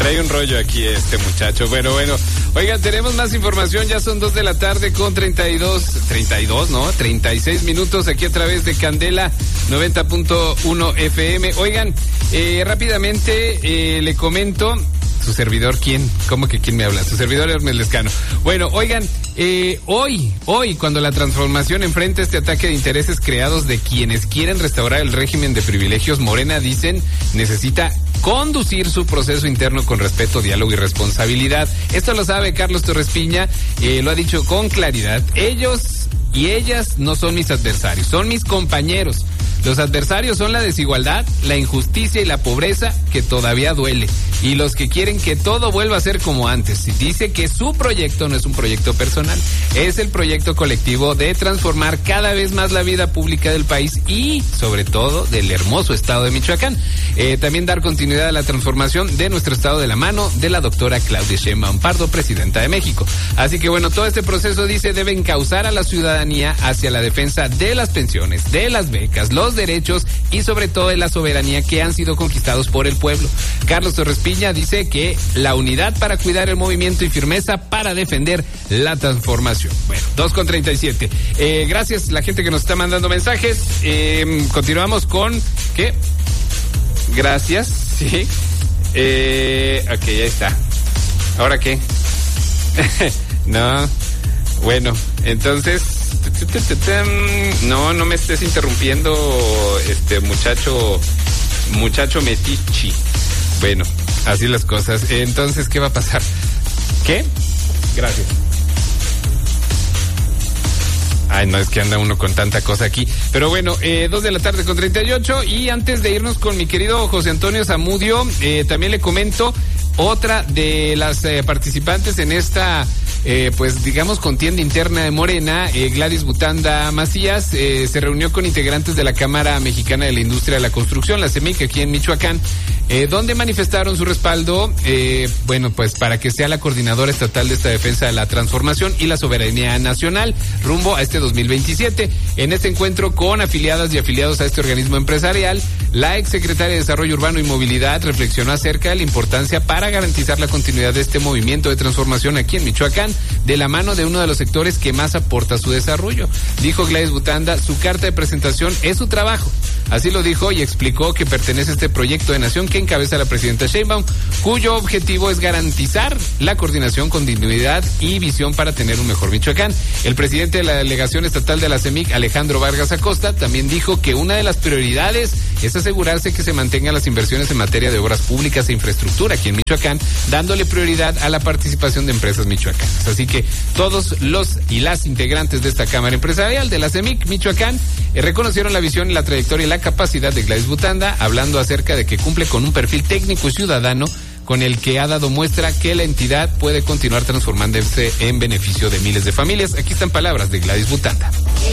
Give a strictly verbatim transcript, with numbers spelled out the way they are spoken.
Trae un rollo aquí este muchacho. Bueno, bueno. Oigan, tenemos más información. Ya son dos de la tarde con treinta y dos, treinta y dos, ¿no? treinta y seis minutos aquí a través de Candela noventa punto uno F M. Oigan, eh, rápidamente eh, le comento. Su servidor, ¿quién? ¿Cómo que quién me habla? Su servidor Hermes Lescano. Bueno, oigan, eh, hoy, hoy, cuando la transformación enfrenta este ataque de intereses creados de quienes quieren restaurar el régimen de privilegios, Morena, dicen, necesita conducir su proceso interno con respeto, diálogo y responsabilidad. Esto lo sabe Carlos Torres Piña, eh, lo ha dicho con claridad. Ellos y ellas no son mis adversarios, son mis compañeros. Los adversarios son la desigualdad, la injusticia y la pobreza que todavía duele. Y los que quieren que todo vuelva a ser como antes. Dice que su proyecto no es un proyecto personal, es el proyecto colectivo de transformar cada vez más la vida pública del país y, sobre todo, del hermoso estado de Michoacán. Eh, también dar continuidad a la transformación de nuestro estado de la mano de la doctora Claudia Sheinbaum Pardo, presidenta de México. Así que, bueno, todo este proceso, dice, debe encauzar a la ciudadanía hacia la defensa de las pensiones, de las becas, los derechos y sobre todo de la soberanía que han sido conquistados por el pueblo. Carlos Torres Piña dice que la unidad para cuidar el movimiento y firmeza para defender la transformación. Bueno, dos con treinta y siete. Eh, gracias la gente que nos está mandando mensajes. Eh, continuamos con ¿qué? Gracias, sí. Eh, ok, ya está. ¿Ahora qué? No. Bueno, entonces no, no me estés interrumpiendo, este muchacho, muchacho metichi. Bueno, así las cosas. Entonces, ¿qué va a pasar? ¿Qué? Gracias. Ay, no, es que anda uno con tanta cosa aquí. Pero bueno, eh, dos de la tarde con treinta y ocho. Y antes de irnos con mi querido José Antonio Zamudio, eh, también le comento otra de las eh, participantes en esta, eh, pues digamos, contienda interna de Morena, eh, Gladys Butanda Macías, eh, se reunió con integrantes de la Cámara Mexicana de la Industria de la Construcción, la CEMIC, aquí en Michoacán, eh, donde manifestaron su respaldo, eh, bueno, pues para que sea la coordinadora estatal de esta defensa de la transformación y la soberanía nacional rumbo a este dos mil veintisiete. En este encuentro con afiliadas y afiliados a este organismo empresarial, la exsecretaria de Desarrollo Urbano y Movilidad reflexionó acerca de la importancia para garantizar la continuidad de este movimiento de transformación aquí en Michoacán, de la mano de uno de los sectores que más aporta a su desarrollo. Dijo Gladys Butanda, su carta de presentación es su trabajo. Así lo dijo y explicó que pertenece a este proyecto de nación que encabeza la presidenta Sheinbaum, cuyo objetivo es garantizar la coordinación, continuidad y visión para tener un mejor Michoacán. El presidente de la delegación estatal de la CEMIC, Alejandro Vargas Acosta, también dijo que una de las prioridades es asegurarse que se mantengan las inversiones en materia de obras públicas e infraestructura aquí en Michoacán, dándole prioridad a la participación de empresas michoacanas. Así que todos los y las integrantes de esta Cámara Empresarial de la CEMIC Michoacán eh, reconocieron la visión, la trayectoria y la capacidad de Gladys Butanda, hablando acerca de que cumple con un perfil técnico y ciudadano con el que ha dado muestra que la entidad puede continuar transformándose en beneficio de miles de familias. Aquí están palabras de Gladys Butanda.